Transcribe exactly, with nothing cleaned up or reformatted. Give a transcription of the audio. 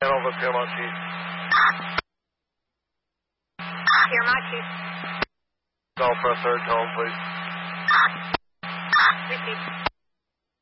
Over Piermont Chief. Piermont Chief. Call for a third tone, please. Repeat.